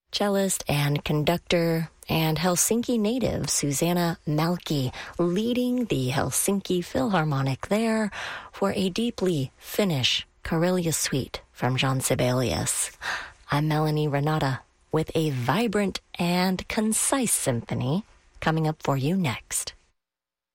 Cellist and conductor and Helsinki native Susanna Malki leading the Helsinki Philharmonic there for a deeply Finnish Karelia suite from Jean Sibelius. I'm Melanie Renata with a vibrant and concise symphony coming up for you next.